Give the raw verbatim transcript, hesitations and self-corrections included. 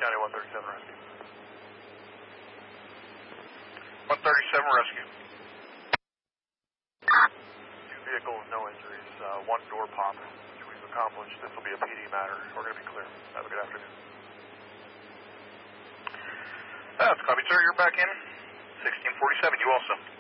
County one thirty-seven Rescue. one thirty-seven Rescue. Two vehicles, no injuries. Uh, one door pop, which we've accomplished. This will be a P D matter. We're going to be clear. Have a good afternoon. That's copy, sir. You're back in. sixteen forty-seven. You also.